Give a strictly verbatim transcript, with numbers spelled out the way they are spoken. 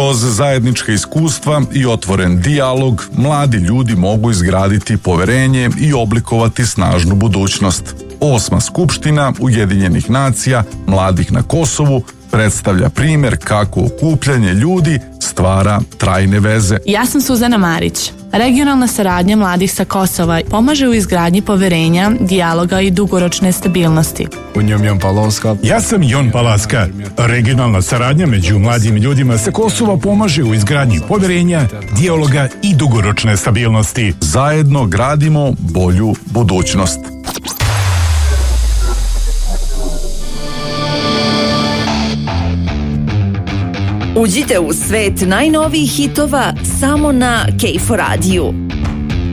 Kroz zajednička iskustva i otvoren dijalog, mladi ljudi mogu izgraditi poverenje i oblikovati snažnu budućnost. Osma skupština Ujedinjenih nacija mladih na Kosovu predstavlja primjer kako okupljanje ljudi stvara trajne veze. Ja sam Suzana Marić. Regionalna saradnja mladih sa Kosova pomaže u izgradnji poverenja, dijaloga i dugoročne stabilnosti. Ja sam Jon Palaska. Regionalna saradnja među mladim ljudima sa Kosova pomaže u izgradnji poverenja, dijaloga i dugoročne stabilnosti. Zajedno gradimo bolju budućnost. Uđite u svet najnovijih hitova samo na K F O radiju.